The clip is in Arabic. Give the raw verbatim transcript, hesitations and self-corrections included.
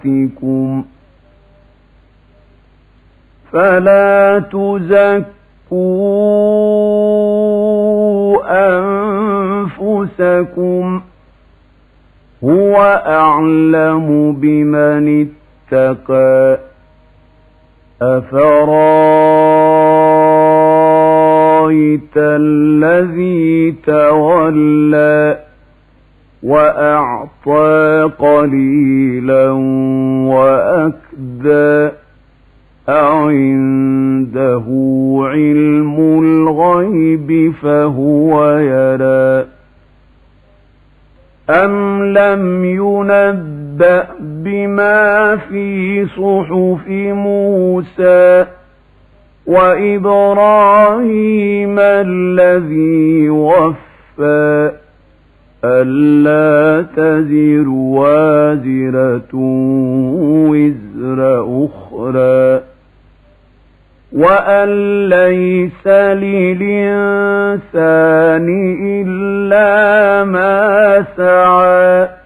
أنفسكم فلا تزكوا أنفسكم هو أعلم بمن اتقى أفرايت الذي تولى وأعطى قليلا وأكدى أعنده علم الغيب فهو يرى أم لم ينبأ بما في صحف موسى وإبراهيم الذي وفى ألا تزر وازرة وزر أخرى وأن ليس للإنسان إلا ما سعى